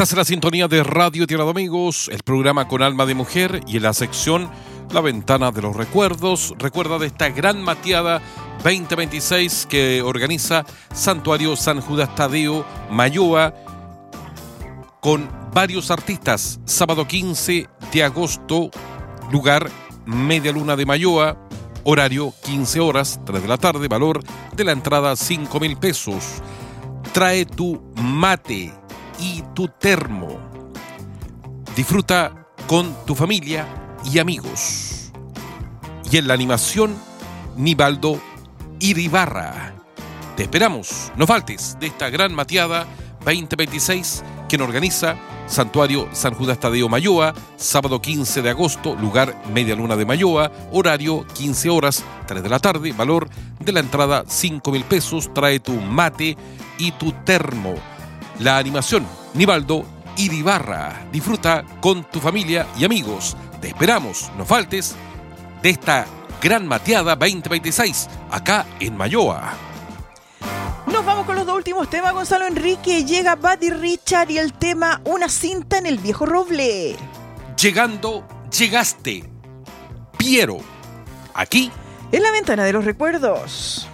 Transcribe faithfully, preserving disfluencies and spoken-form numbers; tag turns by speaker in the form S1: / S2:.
S1: Estás en la sintonía de Radio Tierra de Amigos, el programa con alma de mujer, y en la sección La Ventana de los Recuerdos. Recuerda de esta gran mateada veinte veintiséis que organiza Santuario San Judas Tadeo Mayoa con varios artistas. Sábado quince de agosto, lugar Media Luna de Mayoa, horario quince horas, tres de la tarde, valor de la entrada cinco mil pesos. Trae tu mate y tu termo. Disfruta con tu familia y amigos. Y en la animación, Nivaldo Iribarra. Te esperamos, no faltes, de esta gran mateada veinte veintiséis que nos organiza Santuario San Judas Tadeo Mayoa, sábado quince de agosto, lugar Media Luna de Mayoa, horario quince horas, tres de la tarde, valor de la entrada cinco mil pesos. Trae tu mate y tu termo. La animación, Nivaldo Iribarra. Disfruta con tu familia y amigos. Te esperamos, no faltes, de esta gran mateada veinte veintiséis, acá en Mayoa.
S2: Nos vamos con los dos últimos temas, Gonzalo Enrique. Llega Buddy Richard y el tema Una cinta en el viejo roble.
S1: Llegando, llegaste, Piero. Aquí,
S2: en la ventana de los recuerdos.